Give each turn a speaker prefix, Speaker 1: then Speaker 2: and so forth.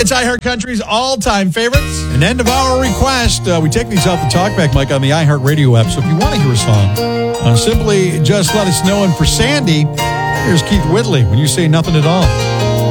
Speaker 1: It's iHeart Country's all-time favorites. An end-of-hour request. We take these off the TalkBack mic on the iHeart Radio app. So if you want to hear a song, simply just let us know. And for Sandy, here's Keith Whitley when you say nothing at all.